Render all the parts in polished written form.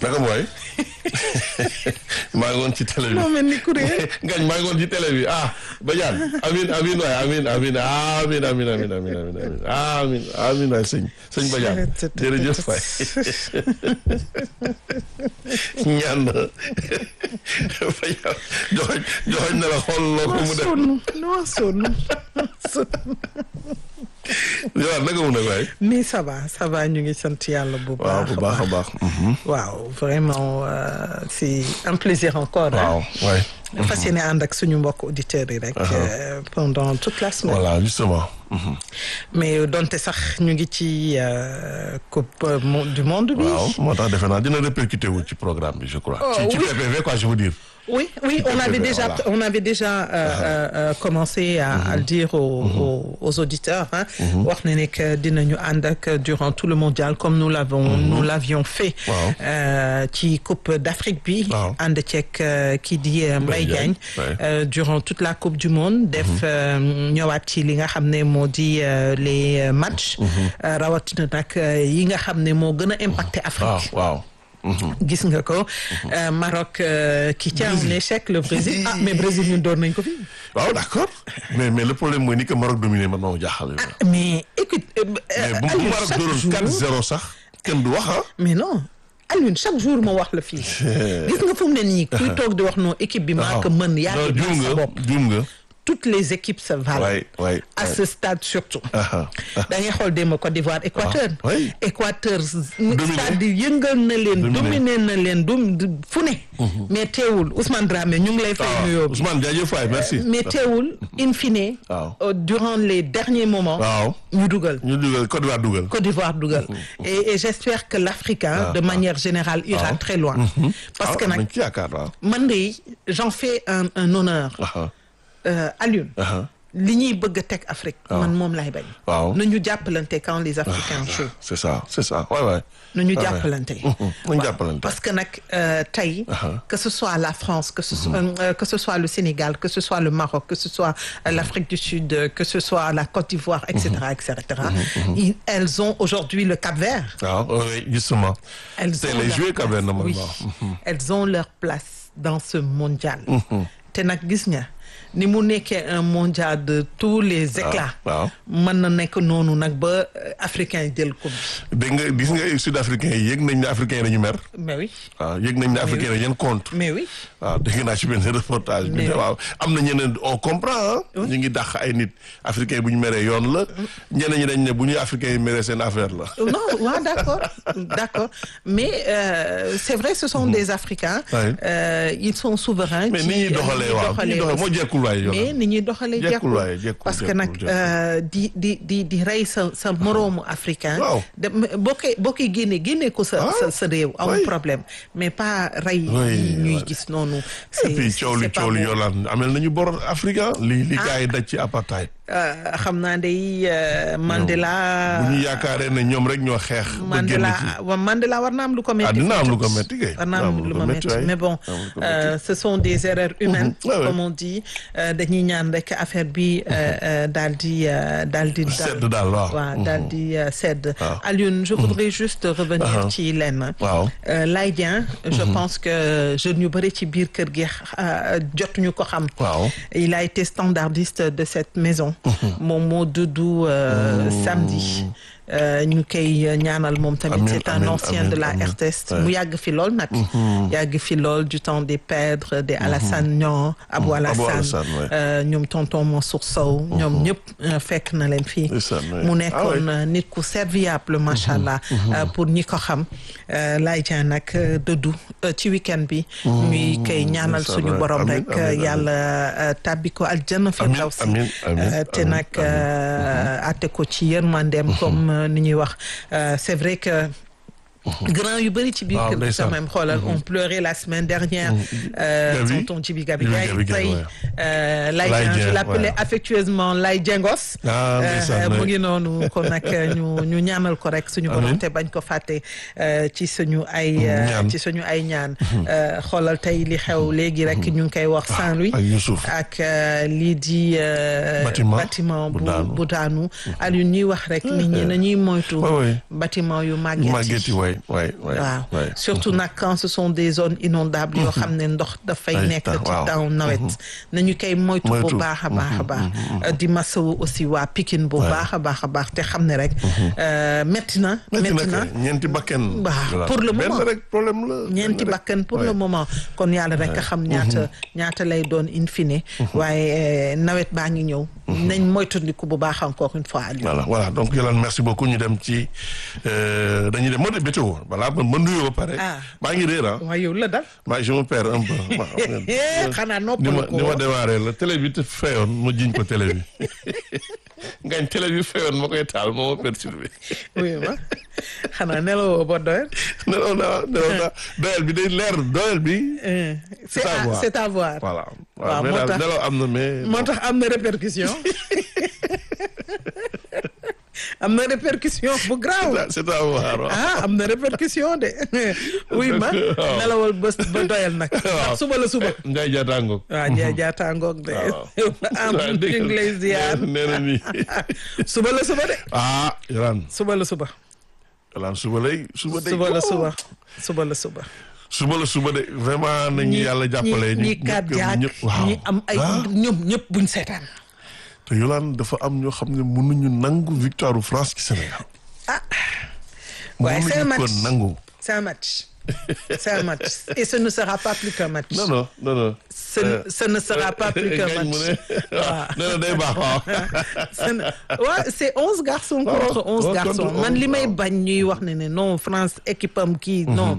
naka mooy maa ngi woon ci télé bi. moo mel ni kuréel. ngañ maa ngi woon ci télé bi Badiane amin waay amin waay sëñ Badiane jërëjëf waay ñaan na joxoñ na la xool loo ko mu def non sonn yow naka mu nag waay. mais ça va ñu ngi sant yàlla bu baax a baax. waaw vraiment c'est un plaisir encore. waaw waay. fas yéene ànd ak suñu mbokk auditeurs yi rek. pendant toute la semaine. voilà justement. mais donte sax ñu ngi ci coupe du monde bi. waaw moo tax defe naa dina répercuté wu ci programme bi je crois. ci PPV quoi je veux dire. Oui, on avait déjà commencé à le dire aux auditeurs. wax na ne que dinañu ànd ak durant tout le mondial comme nous l'avions fait. ci coupe d'Afrique bi. ànd ceeg kii di Mbaye Diagne. durant toute la coupe du monde. def ñëwaat ci li nga xam ne moo di les matchs. rawatina nag yi nga xam ne moo gën a impacté Afrique. waaw. gis nga ko Maroc qui tient en échec le Brésil mais Brésil ñun door nañ ko fi. waaw d'accord mais le problème mooy ni que Maroc dominé man moo jaaxal. mais écoute. mais bu Maroc dooroon 4-0 sax kenn du wax mais non Alioune chaque jour ma wax la fii. gis nga fu mu ne nii kuy toog di wax non équipe bi maa ko mën. yaa ngi gis sa bopp juum nga. toutes les équipes se valent. À ce stade surtout. da ngay xool démb Côte d'Ivoire Équateur. Équateur c'est-à-dire yëngal na leen. dominé na leen fu ne. mais teewul Ousmane Dramé ñu ngi lay fay nuyoo bi. Ousmane jaajëf waay merci. mais teewul in fine. durant les derniers moments. ñu dugal Côte d'Ivoire dugal. et j'espère que l'Africain de manière générale ira très loin. parce que nag man de j'en fais un honneur. Alioune. li ñuy bëgg a teg Afrique. man moom laay bañ. nañu jàppalante quand les Africains jouent. c'est ça waay. nañu jàppalante. nañu jàppalante parce que nag tey. que ce soit la France que ce soit le Sénégal que ce soit le Maroc que ce soit l'Afrique du Sud que ce soit la Côte d'Ivoire etc. elles ont aujourd'hui le Cap-Vert. Oui justement. elles ont leur place dans ce mondial. te nag gis nga. ni mu nekkee un mondial de tous les éclats. mën na nekk noonu nag ba africain yi jël coupe bi. dégg nga gis nga sud-africain yi yëg nañ ne africain yi dañu mer. mais oui. yëg nañ ne africain yi dañu contre. mais oui. dégg naa ci benn reportage bi. am na ñeneen on comprend ñu ngi dàq ay nit africain bu ñu meree yoon la. ñeneen ñi dañ ne bu ñu africain yi meree seen affaire la. non d'accord mais c'est vrai ce sont des Africains. ils sont souverains. mais ni ñuy doxalee moo jekkul mais ni ñuy doxalee jekkul parce que nag di rey sa moroomu africain. boo koy génne ko sa réew. amul problème mais pas rey. ñuy gis noonu. et puis coow li Yolande amel nañu bor africain li gars yi daj ci apartheid. xam naa day Mandela. bu ñu yaakaaree ne ñoom rek ñoo xeex. Mandela war na am lu ko metti. dina am lu ko metti kay. war na am lu ma metti mais bon ce sont des erreurs humaines. comme on dit dañuy ñaan rek affaire bi daal di sedd daal waaw daal di sedd. Alioune je voudrais juste revenir ci lenn. Laye Dieng je pense que jeunes yu bëri ci biir kër gi jotuñu ko xam. il a été standardiste de cette maison. moom moo dudd samedi. ñu koy ñaanal moom tamit c'est un ancien de la RTS mu yàgg fi lool nag yàgg fi lool du temps des Pedres des Alassane Niang Abou Alassane ñoom tonton Mansour Sow ñoom ñëpp fekk na leen fii mu nekkoon nit ku serviable macha allah pour ñi ko xam Laye Dieng nag dëddu ci week-end bi ñuy koy ñaanal suñu borom rek yàlla tàbbi ko aljanna firdawsi te nag atte ko ci yërmandeem comme ni ñuy wax c'est vrai que grand yu bëri ci biir kër gi quand même xoolal on pleurait la semaine dernière tonton Djibi Gabi Gaye tey Laye Dieng je l'appelais affectueusement Laye Diengos mu ngi noonu kon nag ñu ñaanal ko rek suñu borom te bañ ko fàtte ci suñu ay ñaan xoolal tey li xew léegi rek ñu ngi koy wax Saint-Louis ak lii di bâtiment bu daanu Aliou ñuy wax rek nit ñi nañuy moytu bâtiment yu màgget yi waaw surtout nag quand ce sont des zones inondables yoo xam ne ndox dafay nekk ci taw nawet nañu koy moytu bu baax a baax a baax di masawu aussi waa Pikine bu baax a baax te xam ne rek métti na ñeenti bakken pour le moment benn rek problème la ñeenti bakken pour le moment kon yàlla rek a xam ñaata lay doon in fine waaye nawet baa ngi ñëw nañ moytandiku bu baax encore une fois voilà donc Yolande merci beaucoup ñu dem ci dañuy dem moo de météo voilà man nuyoo ba pare maa ngi réer waaye yow la dal je me perds un peu xanaa noppal ko ni ma démarré la télé bi te fayoon ma jiñ ko télé bi ngañ télé bi fayoon ma koy taal moo ma perturbé oui ma xanaa nelawoo ba doyal nelaw naa doyal bi day leer doyal bi c'est à voir voilà waaw mais daal nelaw am na mais moo tax am na répercussion am na répercussion bu grave c'est à voir am na répercussion de oui ma nelawal bés ba doyal nag ndax suba la suba Ndiaye Diatangoog Ndiaye Diatangoog de am ñu ngi lay ziar nee na ni suba la suba de Yolande suba la suba Yolande suba la suba de vraiment nañu yàlla jàppale ñi cardiaque ñi am ay ñoom ñëpp buñ seetaan te Yolande dafa am ñoo xam ne mënuñu nangu victoire France ci Sénégal waaye c'est un match ko nangu c'est un match et ce ne sera pas plus qu'un match non ce ne sera pas plus qu'un match non day baax waaw c'est 11 garçons contre 11 garçons man li may bañ ñuy wax ne non France équipe am kii non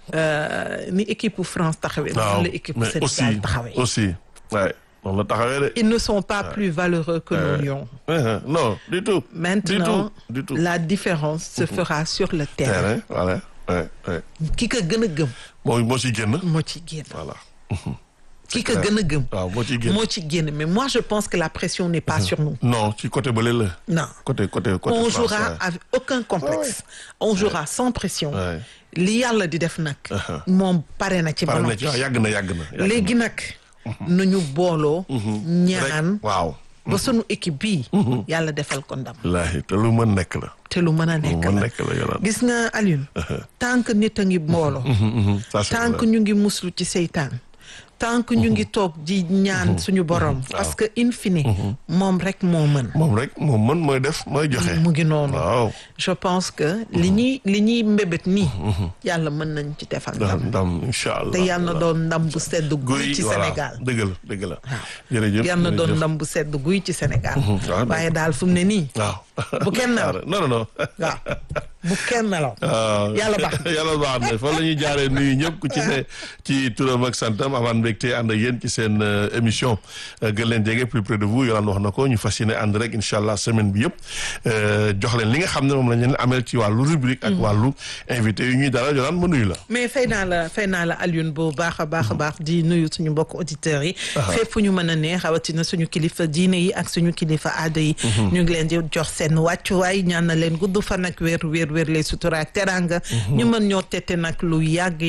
ni équipe France taxawee noonu la équipe Sénégal taxawee aussi on la taxawee de ils ne sont pas plus valeureux que nos lions non du tout maintenant du tout la différence se fera sur le terrain voilà ki ko gën a gëm moo ci génn voilà ki ko gën a gëm moo ci génn mais moi je pense que la pression n'est pas sur nous non ci côté bële la non côté on jouera avec aucun complexe on jouera sans pression li yàlla di def nag moom pare na ci ba noppi yàgg na léegi nag nañu booloo ñaan ba sunu équipe bii yàlla defal ko ndam wallaahi te lu mën nekk la gis nga Alioune tant que nit a ngi mbooloo tant que ñu ngi muslu ci seytaan tant que ñu ngi toog di ñaan suñu borom parce que in fine moom rek moo mën mooy def mooy joxe mu ngi noonu je pense que li ñuy mbébét nii yàlla mën nañ ci defal ndam incha allah te yàlla na doon ndam bu sedd guy ci Sénégal dëgg la jërëjëf yàlla na doon ndam bu sedd guy ci Sénégal waaye daal fu mu ne nii bu kenn nelaw non waaw bu kenn nelaw yàlla baax na fa la ñuy jaaree nuyu ñëpp ku ci ne ci turam ak santam avant mbégte ànd ak yéen ci seen émission gën leen jege plus près de vous Yolande wax na ko ñu fas yéene ànd rek incha allah semaine bi yëpp jox leen li nga xam ne moom lañ leen amel ci wàllu rubrique ak wàllu invité yu ñuy dalal Yolande ma nuyu la mais fay naa la Alioune bu baax a baax di nuyu suñu mbokk auditeurs yi fépp fu ñu mën a ne rawatina suñu kilifa diine yi ak suñu kilifa aada yi ñu ngi leen di jox seen wàccuwaay ñaan na leen gudd fan ak wér lay sutura ak teranga ñu mën ñoo tette nag lu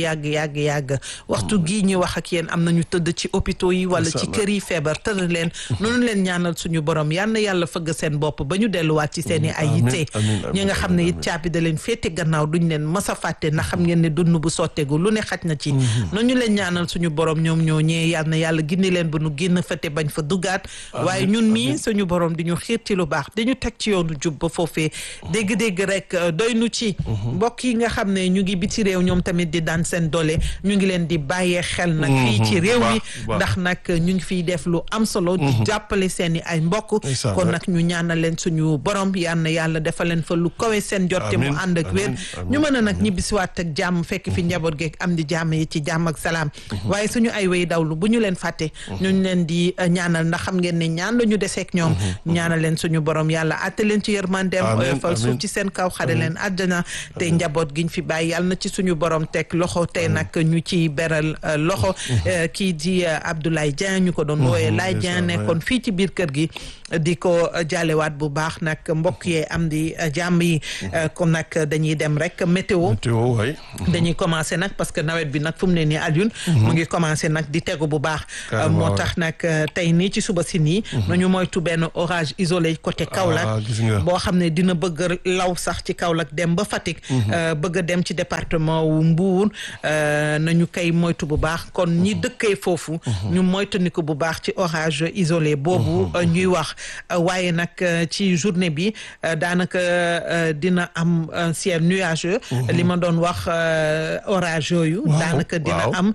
yàgg waxtu gii ñu wax ak yéen am nañu tëdd ci hôpitaux yi wala ci kër yi feebar tëdd leen noonu leen ñaanal suñu borom yal na yàlla fëgg seen bopp ba ñu delluwaat ci seen i ay yitte ñi nga xam ne it caabi da leen féete gannaaw duñ leen mës a fàtte ndax xam ngeen ne dund bu sotteegu lu ne xaj na ci noonu leen ñaanal suñu borom ñoom ñoo ñee yal na yàlla gindi leen ba nu génn fate bañ fa duggaat waaye ñun mii suñu borom di ñu xiir ci lu baax di ñu teg ci yoonu jub ba foofee dégg-dégg rek doy nu ci mbokk yi nga xam ne ñu ngi biti réew ñoom tamit di daan seen doole ñu ngi leen di bàyyee xel nag fii ci réew mi ndax nag ñu ngi fiy def lu am solo di jàppale seen i ay mbokk kon nag ñu ñaanal leen suñu borom yal na yàlla defal leen fa lu kawe seen jot te mu ànd ak wér ñu mën a nag ñibbisiwaat ak jàmm fekk fi njaboot geeg am di jàmm yi ci jàmm ak salaam waaye suñu ay way dawlu bu ñu leen fàtte ñu leen di ñaanal ndax xam ngeen ne ñaan la ñu deseek ñoom ñaanal leen suñu borom yàlla atte leen ci yërmandeem oyofal suuf ci seen kaw xare leen àddina te njaboot giñ fi bàyyi yàlla na ci suñu borom teg loxo tey nag ñu ci beral loxo kii di Abdoulaye Dieng ñu ko doon wooyee Laye Dieng nekkoon fii ci biir kër gi di ko jaalewaat bu baax nag mbokk yee am di jàmm yi kon nag dañuy dem rek météo waay dañuy commencé nag parce que nawet bi nag fu mu ne nii Alioune mu ngi commencé nag di tegu bu baax moo tax nag tey nii ci suba si nii nañu moytu benn orage isolé côté Kaolack boo xam ne dina bëgg law sax ci Kaolack dem ba Fatick bëgg a dem ci département wu Mbour nañu koy moytu bu baax kon ñi dëkkee foofu ñu moytandiku bu baax ci orage isolé boobu ñuy wax waaye nag ci journée bi daanaka dina am un ciel nuageux li ma doon wax orage yooyu daanaka dina am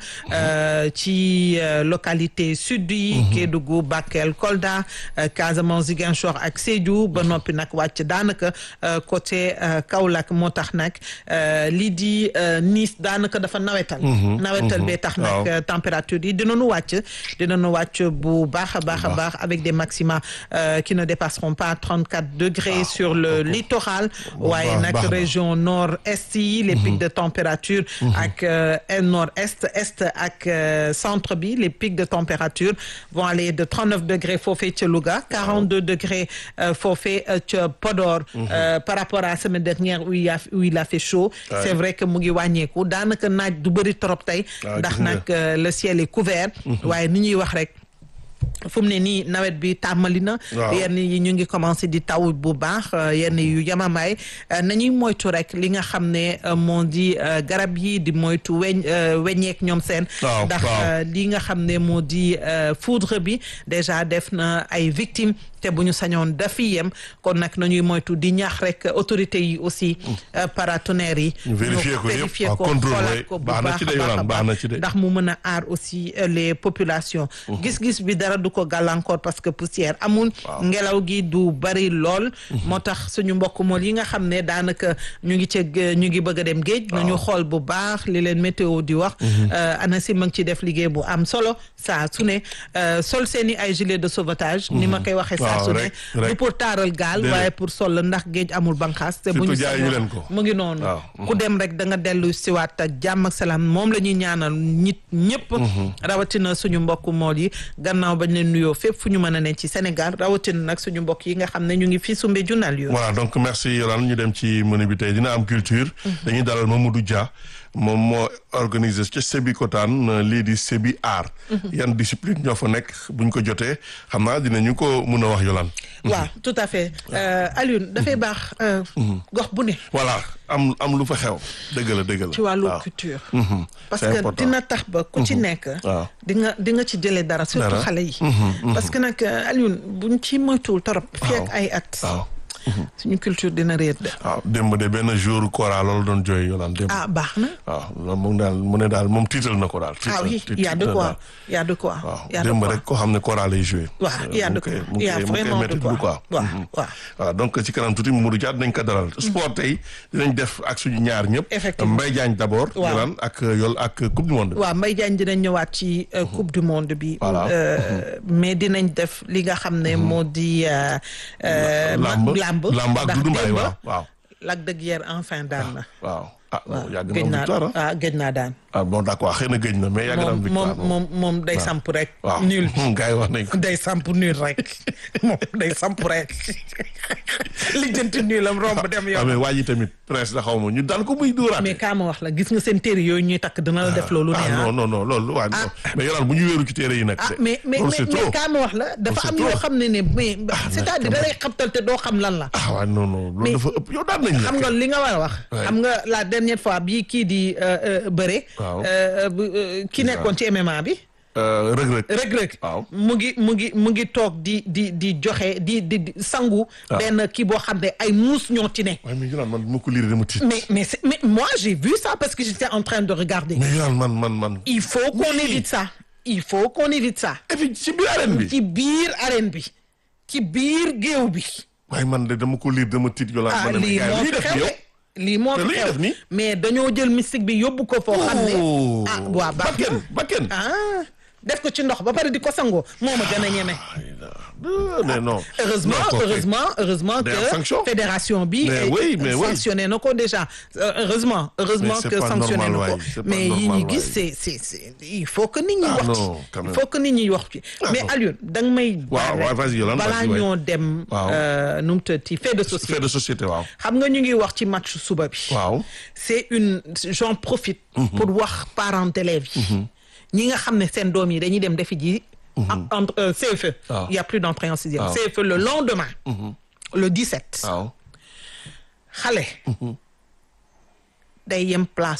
ci localité sud yi Kédougou Bakel Kolda Casamance Ziguinchor ak Sédhiou ba noppi nag wàcc daanaka côté Kaolack moo tax nag lii di Nice daanaka dafa nawetal bee tax nag température yi dinañu wàcc bu baax a baax a baax avec des maxima qui ne dépasseront pas 34 degrés sur le littoral waaye nag région nord-est yi les pics de température ak nord-est est ak centre bi les pics de température vont aller de 39 degrés foofee ca Louga 42 degrés foofee ca Podor par rapport à semaine dernière où il a fait chaud c'est vrai que mu ngi wàññeeku daanaka naaj du bëri trop tey ndax nag le ciel est couvert waaye ni ñuy wax rek fu mu ne nii nawet bi tàmmali na yenn yi ñu ngi commencé di taw bu baax yenn yu yamamaay nañuy moytu rek li nga xam ne moo di garab yi di moytu weññeek ñoom seen ndax li nga xam ne moo di foudre bi déjà def na ay victimes te bu ñu sañoon dafi yem kon nag nañuy moytu di ñaax rek autorités yi aussi paratonnerres yi vérifier ko xoolaat ko bu baax a baax ndax mu mën a aar aussi les populations gis-gis bi dara du ko gàllankoor parce que poussière amul ngelaw gi du bari lool moo tax suñu mbokk mool yi nga xam ne daanaka ñu ngi bëgg a dem géej nañu xool bu baax li leen météo di wax ANACIM ma ngi ci def liggéey bu am solo saa su ne sol seeni ay gilet de sauvetage ni ma koy waxee saa su ne du pour taaral gaal waaye pour sol la ndax géej amul banqaas te bu ñu sañoon mu ngi noonu ku dem rek da nga dellu siwaat ak jàmm ak salaam moom la ñuy ñaanal nit ñëpp rawatina suñu mbokk mool yi gannaaw bañ leen nuyoo fépp fu ñu mën a ne ci Sénégal rawatina nag suñu mbokk yi nga xam ne ñu ngi fii Soumbédioune Alioune. voilà donc merci Yolande ñu dem ci menu bi tey dina am culture. dañuy dalal Mamadou Dia moom moo organisé ca Sébikotane lii di Sébi Art. yan discipline ñoo fa nekk buñ ko jotee xam naa dinañu ko mun a wax Yolande. waaw tout à fait Alioune dafay baax gox bu ne. voilà am lu fa xew dëgg la. ci wàllu culture. parce que dina tax ba ku ci nekk. di nga ci jëlee dara surtout xale yi. parce que nag Alioune buñ ci moytuwul torop. fii ak ay at. suñu culture dina réer de. waaw démb de benn jour Kora loolu doon jooy Yolande démb. baax na. waaw loolu mu ne daal moom tiital na ko daal. oui y a de quoi y a de quoi. waaw démb rek koo xam ne Kora lay joué. waaw y a de quoi y a vraiment de quoi waaw donc ci kanam tuuti Mamadou Dia dinañ ko dalal. sport tey dinañ def ak suñu ñaar ñëpp. effectivement Mbaye Diagne d' abord. Yolande ak coupe du monde. waaw Mbaye Diagne dinañ ñëwaat ci coupe du monde bi. mais dinañ def li nga xam ne moo di. lamb ak Doudou Mbaye waaw. Lac de Guiers enfin daan na. waaw yàgg na victoire gëj naa daan. bon d'accord xëy na gëj na mais yàgg na victoire moom day samp rek. nul gars yi wax nañ ko. day samp nul rek moom day samp rek lijjanti nul am romb dem yow. mais waa ji tamit prince la xaw ma ñu daan ko muy dóoraat. mais kaa ma wax la gis nga seen téere yooyu ñuy takk dina la def loolu. non loolu waaw mais Yolande bu ñu wéeru ci téere yi nag. mais kaa ma wax la dafa am yoo xam ne mais c'est-à-dire da lay xabtal te doo xam lan la. waaw non loolu dafa ëpp yow daan nañ la. xam nga li nga war a wax. xam nga la dernière fois bii kii di bëre. ki nekkoon ci MMA bi. Reug waaw mu ngi toog di joxe di sangu. benn kii boo xam ne ay muus ñoo ci ne. waaye mais Yolande man bu ma ko lire dama tiit. mais moi j'ai vu ça parce que j'étais en train de regarder. mais Yolande man. il faut qu'on évite ça. et puis ci biir arène bi. ci biir géew bi. waaye man de dama ko lire dama tiit Yolande. lii moo fi xew mais dañoo jël mystique bi yóbbu ko foo xam ne waa bakken def ko ci ndox ba pare di ko sangoo moo ma gën a ñeme mais non. Heureusement que fédération bi sanctionné na ko déjà heureusement que sanctionné na ko mais yi ñu gis c'est il faut que nit ñi wax ci il faut que nit ñi wax ci mais Alioune da nga may balaa ñoo dem nu mu tëddee fait de société waaw xam nga ñu ngi wax ci match suba bi waaw c'est j'en profite pour wax parents d'élèves yi ñi nga xam ne seen doom yi dañuy dem defi ji entre CFE il y a plus d'entrée en sixième CFE le lendemain le 17 xale day yem place